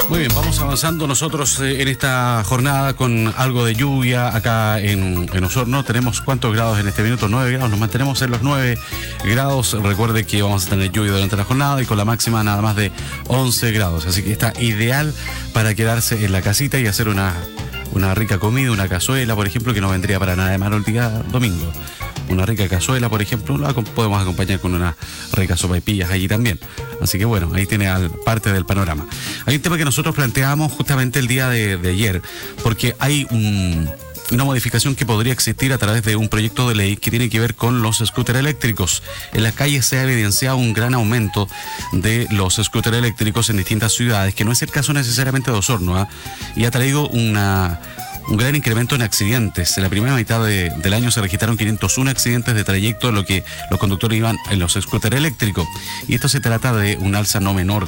Muy bien, vamos avanzando nosotros en esta jornada con algo de lluvia acá en Osorno. Tenemos ¿cuántos grados en este minuto? 9 grados, nos mantenemos en los 9 grados. Recuerde que vamos a tener lluvia durante la jornada y con la máxima nada más de 11 grados. Así que está ideal para quedarse en la casita y hacer una rica comida, una cazuela, por ejemplo, que no vendría para nada de malo el día domingo. Una rica cazuela, por ejemplo, la podemos acompañar con una rica sopaipillas allí también. Así que bueno, ahí tiene parte del panorama. Hay un tema que nosotros planteamos justamente el día de ayer, porque hay una modificación que podría existir a través de un proyecto de ley que tiene que ver con los scooters eléctricos. En las calles se ha evidenciado un gran aumento de los scooters eléctricos en distintas ciudades, que no es el caso necesariamente de Osorno, y ha traído un gran incremento en accidentes. En la primera mitad del año se registraron 501 accidentes de trayecto en lo que los conductores iban en los scooters eléctricos. Y esto se trata de un alza no menor,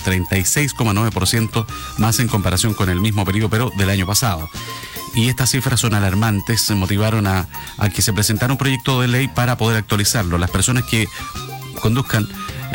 36,9% más en comparación con el mismo periodo, pero del año pasado. Y estas cifras son alarmantes, motivaron a que se presentara un proyecto de ley para poder actualizarlo. Las personas que conduzcan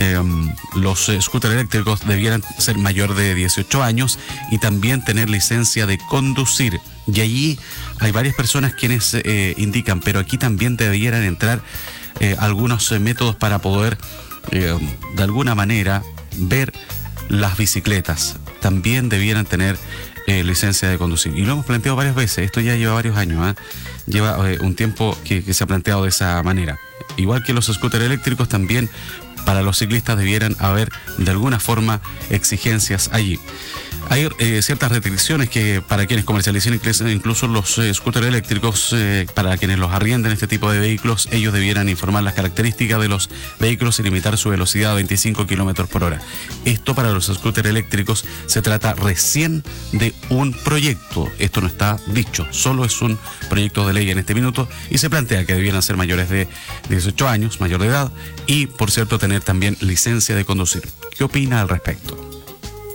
los scooters eléctricos debieran ser mayor de 18 años y también tener licencia de conducir. Y allí hay varias personas quienes indican, pero aquí también debieran entrar algunos métodos para poder de alguna manera ver las bicicletas. También debieran tener licencia de conducir. Y lo hemos planteado varias veces, esto ya lleva varios años, lleva un tiempo que se ha planteado de esa manera. Igual que los scooters eléctricos, también para los ciclistas debieran haber de alguna forma exigencias allí. Hay ciertas restricciones que para quienes comercialicen incluso los scooters eléctricos, para quienes los arrienden este tipo de vehículos, ellos debieran informar las características de los vehículos y limitar su velocidad a 25 kilómetros por hora. Esto para los scooters eléctricos se trata recién de un proyecto. Esto no está dicho, solo es un proyecto de ley en este minuto y se plantea que debieran ser mayores de 18 años, mayor de edad, y por cierto tener también licencia de conducir. ¿Qué opina al respecto?